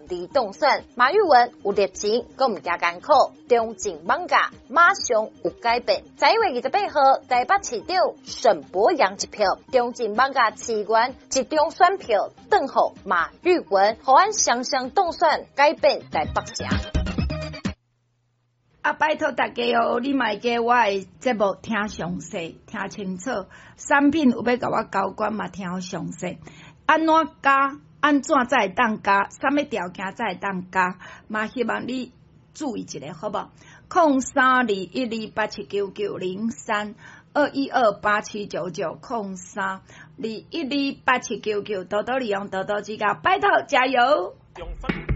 离动算，马玉文有热情，阁唔惊艰苦，中正放假马上有改变。11月28号，台北市长沈伯洋一票，中正放假市员集中选票转予马玉文，互咱双双动算改变台北城。 拜托大家哦，你莫加我的节目听详细、听清楚，产品有要甲我交关嘛，听详细。安怎加？安怎才会当加？啥物条件才会当加？嘛希望你注意一下，好无？0321287990321287990321287990，多多利用，多多指教，拜托加油！